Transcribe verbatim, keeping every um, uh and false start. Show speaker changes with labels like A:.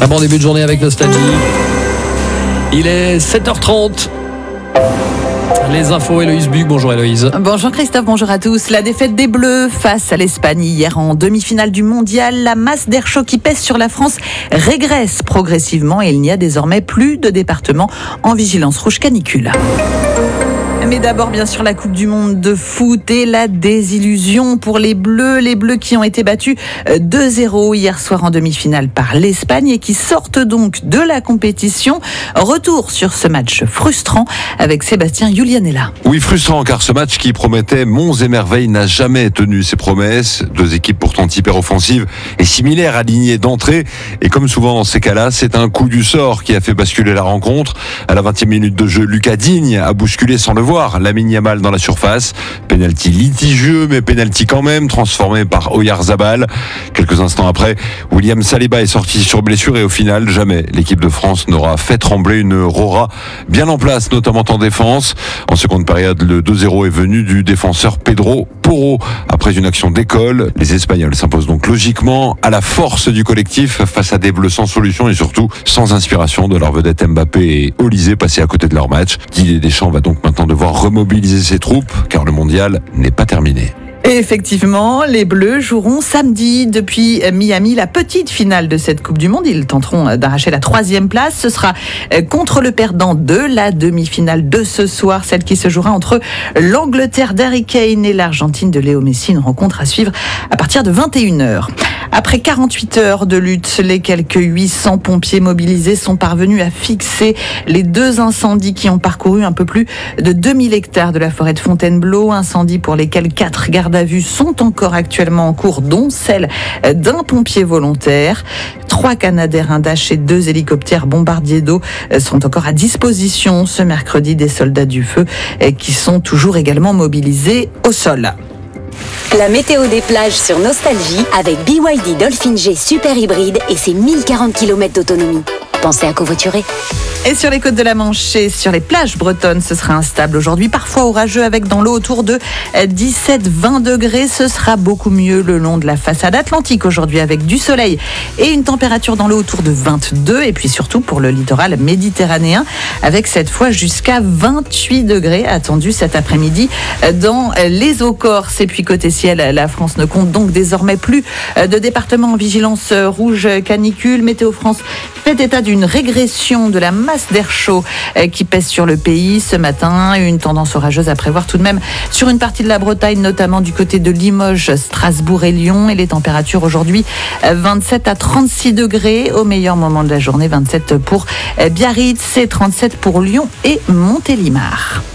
A: Un bon début de journée avec Nostalgie. Il est sept heures trente. Les infos, Héloïse Buc. Bonjour Héloïse.
B: Bonjour Christophe, bonjour à tous. La défaite des Bleus face à l'Espagne hier en demi-finale du mondial. La masse d'air chaud qui pèse sur la France régresse progressivement et il n'y a désormais plus de département en vigilance rouge canicule. Mais d'abord, bien sûr, la Coupe du Monde de foot et la désillusion pour les Bleus. Les Bleus qui ont été battus deux zéro hier soir en demi-finale par l'Espagne et qui sortent donc de la compétition. Retour sur ce match frustrant avec Sébastien Julianella.
C: Oui, frustrant car ce match qui promettait monts et merveilles n'a jamais tenu ses promesses. Deux équipes pourtant hyper offensives et similaires alignées d'entrée. Et comme souvent dans ces cas-là, c'est un coup du sort qui a fait basculer la rencontre. À la vingtième minute de jeu, Lucas Digne a bousculé sans le voir Lamine Yamal dans la surface. Penalty litigieux, mais penalty quand même, transformé par Oyarzabal. Quelques instants après, William Saliba est sorti sur blessure et au final, jamais l'équipe de France n'aura fait trembler une Rora bien en place, notamment en défense. En seconde période, le deux zéro est venu du défenseur Pedro Porro. Après une action d'école, les Espagnols s'imposent donc logiquement à la force du collectif face à des Bleus sans solution et surtout sans inspiration de leur vedette Mbappé et Olysée passés à côté de leur match. Didier Deschamps va donc maintenant devoir remobiliser ses troupes car le mondial n'est pas terminé.
B: Et effectivement, les Bleus joueront samedi depuis Miami la petite finale de cette Coupe du Monde. Ils tenteront d'arracher la troisième place. Ce sera contre le perdant de la demi-finale de ce soir, celle qui se jouera entre l'Angleterre d'Harry Kane et l'Argentine de Léo Messi. Une rencontre à suivre à partir de vingt et une heures. Après quarante-huit heures de lutte, les quelques huit cents pompiers mobilisés sont parvenus à fixer les deux incendies qui ont parcouru un peu plus de deux mille hectares de la forêt de Fontainebleau. Incendies pour lesquels quatre gardes à vue sont encore actuellement en cours, dont celle d'un pompier volontaire. Trois Canadair Dash et deux hélicoptères bombardiers d'eau sont encore à disposition ce mercredi des soldats du feu qui sont toujours également mobilisés au sol.
D: La météo des plages sur Nostalgie avec B Y D Dolphin G Super Hybride et ses mille quarante kilomètres d'autonomie. Pensez à covoiturer.
B: Et sur les côtes de la Manche et sur les plages bretonnes, ce sera instable aujourd'hui, parfois orageux avec dans l'eau autour de dix-sept à vingt degrés. Ce sera beaucoup mieux le long de la façade atlantique aujourd'hui avec du soleil et une température dans l'eau autour de vingt-deux. Et puis surtout pour le littoral méditerranéen avec cette fois jusqu'à vingt-huit degrés attendus cet après-midi dans les eaux corses. Et puis côté ciel, la France ne compte donc désormais plus de départements en vigilance rouge canicule. Météo France fait état d'une régression de la masse d'air chaud qui pèse sur le pays ce matin. Une tendance orageuse à prévoir tout de même sur une partie de la Bretagne, notamment du côté de Limoges, Strasbourg et Lyon. Et les températures aujourd'hui, vingt-sept à trente-six degrés au meilleur moment de la journée. vingt-sept pour Biarritz et trente-sept pour Lyon et Montélimar.